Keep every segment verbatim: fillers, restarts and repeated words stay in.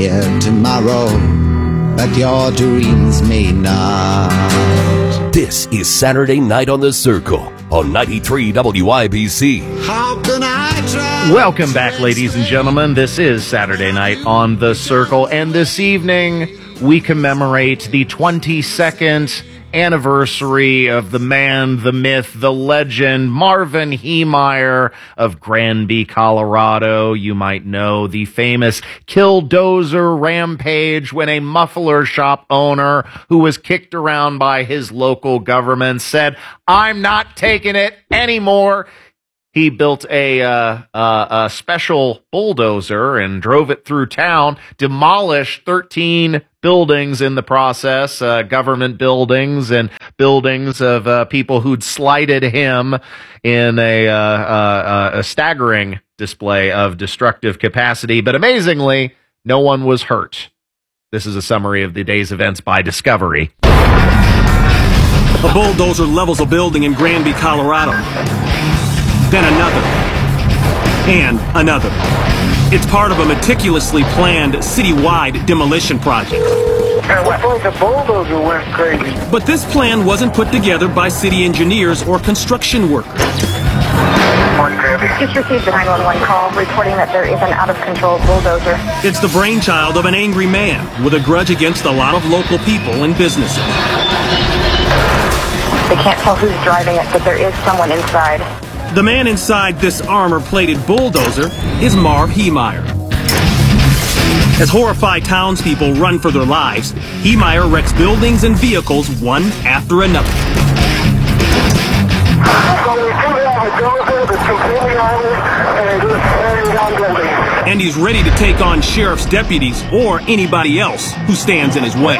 here tomorrow, but your dreams may not. This is Saturday Night on the Circle on ninety-three W I B C. How can I try? Welcome back, ladies and gentlemen. This is Saturday Night on the Circle, and this evening we commemorate the twenty-second anniversary of the man, the myth, the legend, Marvin Heemeyer of Granby, Colorado. You might know the famous Killdozer rampage when a muffler shop owner who was kicked around by his local government said, "I'm not taking it anymore." He built a, uh, uh, a special bulldozer and drove it through town, demolished thirteen buildings in the process, uh, government buildings and buildings of uh, people who'd slighted him in a, uh, uh, a staggering display of destructive capacity. But amazingly, no one was hurt. This is a summary of the day's events by Discovery. A bulldozer levels a building in Granby, Colorado. Then another, and another. It's part of a meticulously planned citywide demolition project. And we thought the bulldozer went crazy. But this plan wasn't put together by city engineers or construction workers. Just received a nine one one call reporting that there is an out-of-control bulldozer. It's the brainchild of an angry man with a grudge against a lot of local people and businesses. They can't tell who's driving it, but there is someone inside. The man inside this armor-plated bulldozer is Marv Heemeyer. As horrified townspeople run for their lives, Heemeyer wrecks buildings and vehicles one after another. And he's ready to take on sheriff's deputies or anybody else who stands in his way.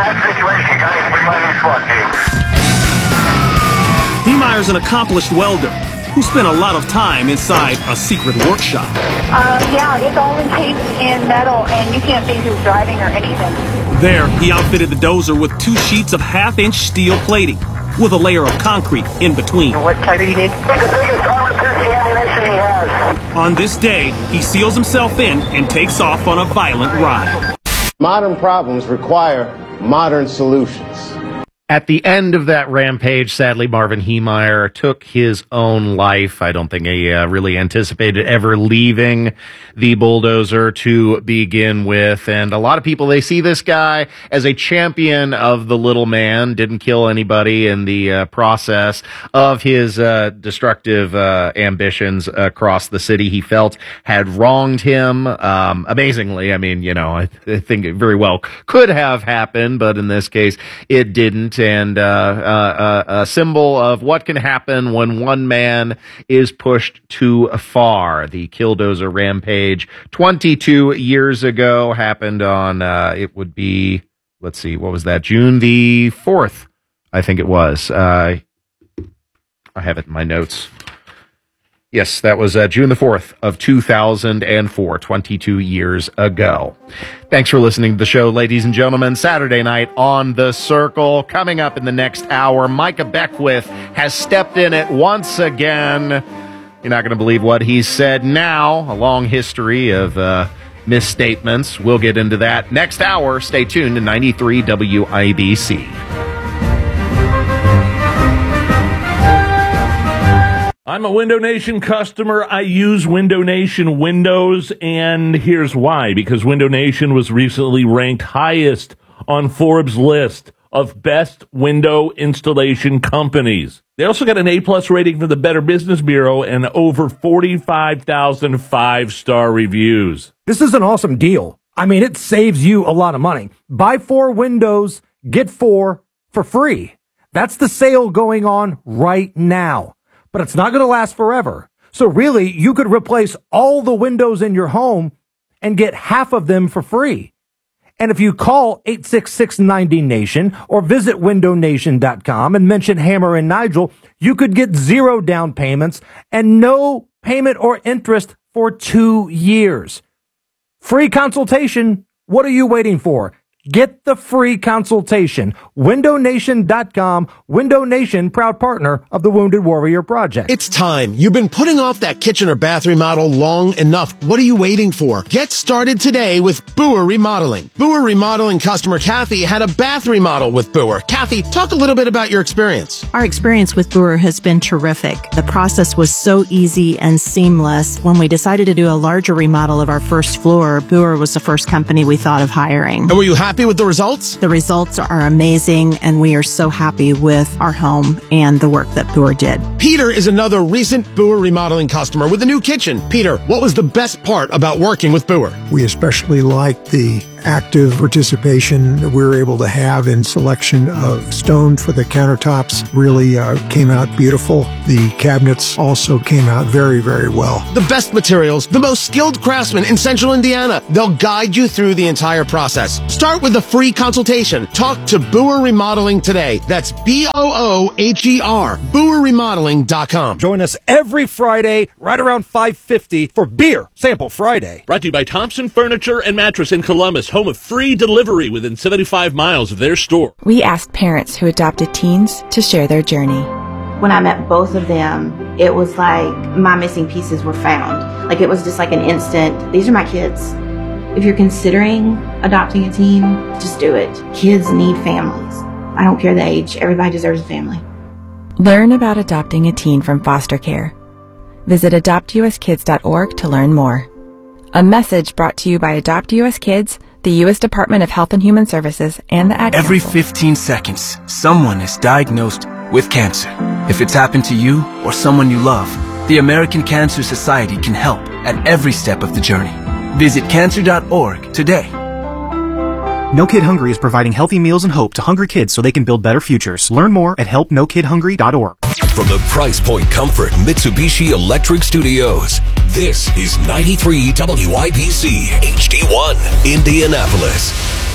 Heemeyer's an accomplished welder who spent a lot of time inside a secret workshop. Uh, yeah, it's all encased in metal, and you can't see who's driving or anything. There, he outfitted the dozer with two sheets of half-inch steel plating with a layer of concrete in between. What type do you need? It's the biggest armor-piercing ammunition he has. On this day, he seals himself in and takes off on a violent ride. Modern problems require modern solutions. At the end of that rampage, sadly, Marvin Heemeyer took his own life. I don't think he uh, really anticipated ever leaving the bulldozer to begin with. And a lot of people, they see this guy as a champion of the little man, didn't kill anybody in the uh, process of his uh, destructive uh, ambitions across the city he felt had wronged him. Um, amazingly, I mean, you know, I, th- I think it very well could have happened, but in this case, it didn't. And uh, uh, a symbol of what can happen when one man is pushed too far. The Killdozer rampage twenty-two years ago happened on, uh, it would be, let's see, what was that? June the fourth, I think it was. Uh, I have it in my notes. Yes, that was uh, June the fourth of two thousand four, twenty-two years ago. Thanks for listening to the show, ladies and gentlemen. Saturday Night on the Circle. Coming up in the next hour, Micah Beckwith has stepped in it once again. You're not going to believe what he said now. A long history of uh, misstatements. We'll get into that next hour. Stay tuned to ninety-three W I B C. I'm a Window Nation customer. I use Window Nation Windows, and here's why. Because Window Nation was recently ranked highest on Forbes' list of best window installation companies. They also got an A-plus rating from the Better Business Bureau and over forty-five thousand five-star reviews. This is an awesome deal. I mean, it saves you a lot of money. Buy four windows, get four for free. That's the sale going on right now. But it's not going to last forever. So really, you could replace all the windows in your home and get half of them for free. And if you call eight six six ninety nation or visit window nation dot com and mention Hammer and Nigel, you could get zero down payments and no payment or interest for two years. Free consultation. What are you waiting for? Get the free consultation. window nation dot com. Window Nation, proud partner of the Wounded Warrior Project. It's time. You've been putting off that kitchen or bath remodel long enough. What are you waiting for? Get started today with Boer Remodeling. Boer Remodeling customer Kathy had a bath remodel with Boer. Kathy, talk a little bit about your experience. Our experience with Boer has been terrific. The process was so easy and seamless. When we decided to do a larger remodel of our first floor, Boer was the first company we thought of hiring. And were you happy with the results? The results are amazing, and we are so happy with our home and the work that Boer did. Peter is another recent Boer Remodeling customer with a new kitchen. Peter, what was the best part about working with Boer? We especially liked the active participation that we were able to have in selection of stone for the countertops. Really uh, came out beautiful. The cabinets also came out very, very well. The best materials, the most skilled craftsmen in Central Indiana. They'll guide you through the entire process. Start with a free consultation. Talk to Boer Remodeling today. That's B O O H E R. Boer Remodeling dot com. Join us every Friday right around five fifty for Beer Sample Friday. Brought to you by Thompson Furniture and Mattress in Columbus, home of free delivery within seventy-five miles of their store. We asked parents who adopted teens to share their journey. When I met both of them, it was like my missing pieces were found. Like it was just like an instant, these are my kids. If you're considering adopting a teen, just do it. Kids need families. I don't care the age, everybody deserves a family. Learn about adopting a teen from foster care. Visit adopt u s kids dot org to learn more. A message brought to you by Adopt U S Kids, the U S Department of Health and Human Services, and the Ad Every Council. fifteen seconds, someone is diagnosed with cancer. If it's happened to you or someone you love, the American Cancer Society can help at every step of the journey. Visit cancer dot org today. No Kid Hungry is providing healthy meals and hope to hungry kids so they can build better futures. Learn more at help no kid hungry dot org. From the Price Point Comfort Mitsubishi Electric Studios, this is ninety-three W I B C H D one, Indianapolis.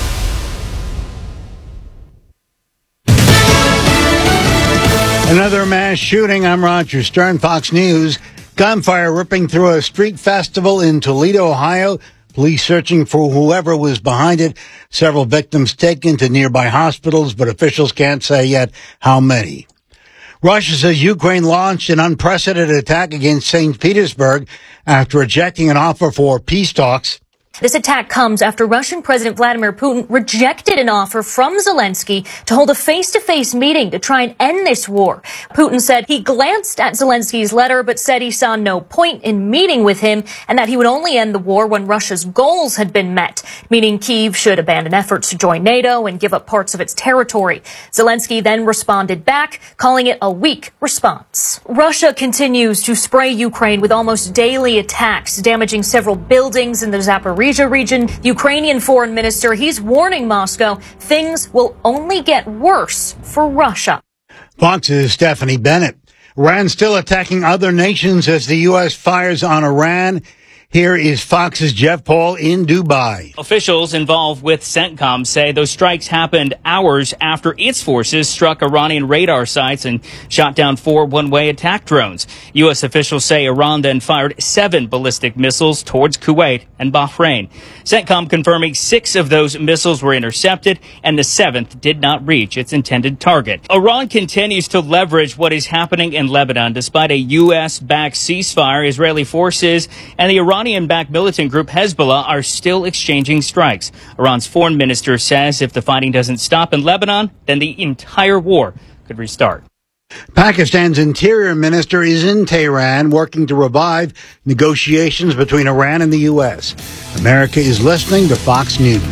Another mass shooting. I'm Roger Stern, Fox News. Gunfire ripping through a street festival in Toledo, Ohio. Police searching for whoever was behind it. Several victims taken to nearby hospitals, but officials can't say yet how many. Russia says Ukraine launched an unprecedented attack against Saint Petersburg after rejecting an offer for peace talks. This attack comes after Russian President Vladimir Putin rejected an offer from Zelensky to hold a face-to-face meeting to try and end this war. Putin said he glanced at Zelensky's letter but said he saw no point in meeting with him and that he would only end the war when Russia's goals had been met, meaning Kyiv should abandon efforts to join NATO and give up parts of its territory. Zelensky then responded back, calling it a weak response. Russia continues to spray Ukraine with almost daily attacks, damaging several buildings in the Zaporizhzhia region. Ukrainian foreign minister, he's warning Moscow things will only get worse for Russia. Fox's Stephanie Bennett. Iran still attacking other nations as the U S fires on Iran. Here is Fox's Jeff Paul in Dubai. Officials involved with CENTCOM say those strikes happened hours after its forces struck Iranian radar sites and shot down four one-way attack drones. U S officials say Iran then fired seven ballistic missiles towards Kuwait and Bahrain. CENTCOM confirming six of those missiles were intercepted and the seventh did not reach its intended target. Iran continues to leverage what is happening in Lebanon despite a U S-backed ceasefire. Israeli forces and the Iran Iranian-backed militant group Hezbollah are still exchanging strikes. Iran's foreign minister says if the fighting doesn't stop in Lebanon, then the entire war could restart. Pakistan's interior minister is in Tehran working to revive negotiations between Iran and the U S. America is listening to Fox News.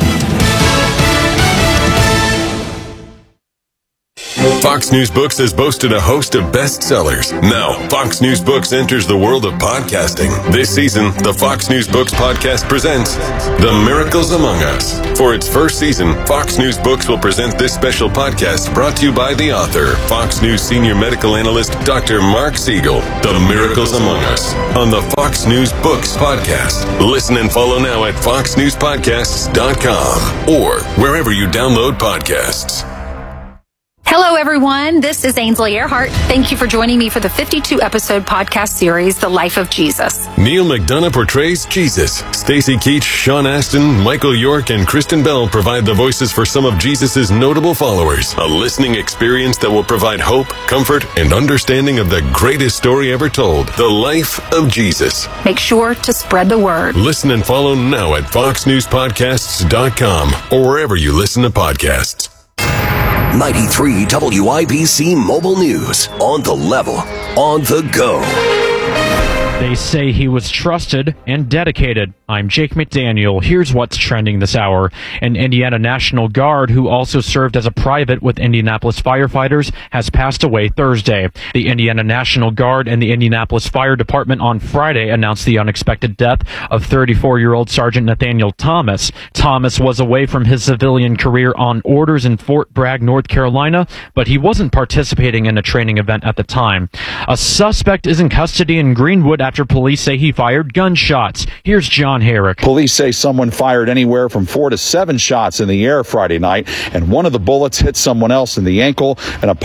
Fox News Books has boasted a host of bestsellers. Now, Fox News Books enters the world of podcasting. This season, the Fox News Books podcast presents The Miracles Among Us. For its first season, Fox News Books will present this special podcast brought to you by the author, Fox News senior medical analyst, Doctor Mark Siegel. The Miracles Among Us on the Fox News Books podcast. Listen and follow now at fox news podcasts dot com or wherever you download podcasts. Hello, everyone. This is Ainsley Earhart. Thank you for joining me for the fifty-two episode podcast series, The Life of Jesus. Neil McDonough portrays Jesus. Stacey Keach, Sean Astin, Michael York, and Kristen Bell provide the voices for some of Jesus' notable followers. A listening experience that will provide hope, comfort, and understanding of the greatest story ever told, The Life of Jesus. Make sure to spread the word. Listen and follow now at fox news podcasts dot com or wherever you listen to podcasts. ninety-three W I B C Mobile News. On the level, on the go. They say he was trusted and dedicated. I'm Jake McDaniel. Here's what's trending this hour. An Indiana National Guard who also served as a private with Indianapolis firefighters has passed away Thursday. The Indiana National Guard and the Indianapolis Fire Department on Friday announced the unexpected death of thirty-four-year-old Sergeant Nathaniel Thomas. Thomas was away from his civilian career on orders in Fort Bragg, North Carolina, but he wasn't participating in a training event at the time. A suspect is in custody in Greenwood after police say he fired gunshots. Here's John Herrick. Police say someone fired anywhere from four to seven shots in the air Friday night, and one of the bullets hit someone else in the ankle and a